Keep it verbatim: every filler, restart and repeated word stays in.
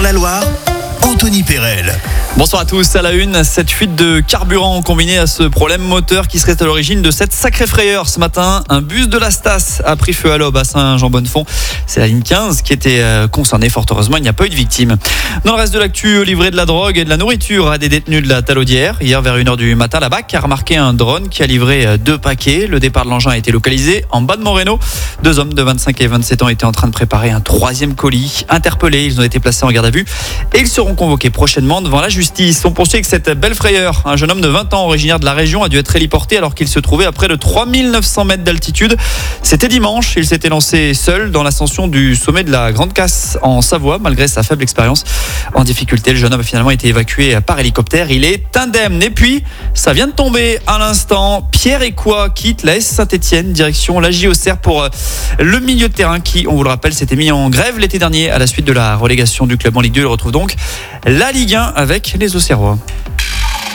la Loire, Anthony Perel. Bonsoir à tous, à la une, cette fuite de carburant combinée à ce problème moteur qui serait à l'origine de cette sacrée frayeur. Ce matin, un bus de la Stas a pris feu à l'aube à Saint-Jean-Bonnefond. C'est la ligne quinze qui était concernée. Fort heureusement, il n'y a pas eu de victimes. Dans le reste de l'actu, livré de la drogue et de la nourriture à des détenus de la Talaudière. Hier, vers une heure du matin, la B A C a remarqué un drone qui a livré deux paquets. Le départ de l'engin a été localisé en bas de Moreno. Deux hommes de vingt-cinq et vingt-sept ans étaient en train de préparer un troisième colis. Interpellés, ils ont été placés en garde à vue et ils seront convoqués prochainement devant la justice. On poursuit avec cette belle frayeur. Un jeune homme de vingt ans originaire de la région a dû être héliporté alors qu'il se trouvait à près de trois mille neuf cents mètres d'altitude. C'était dimanche. Il s'était lancé seul dans l'ascension du sommet de la Grande Casse en Savoie malgré sa faible expérience. En difficulté, le jeune homme a finalement été évacué par hélicoptère. Il est indemne. Et puis, ça vient de tomber à l'instant. Pierre Écoix quitte la S Saint-Etienne, direction la J O C R pour le milieu de terrain qui, on vous le rappelle, s'était mis en grève l'été dernier à la suite de la relégation du club en Ligue deux. Il retrouve donc la Ligue un avec les Auxerrois.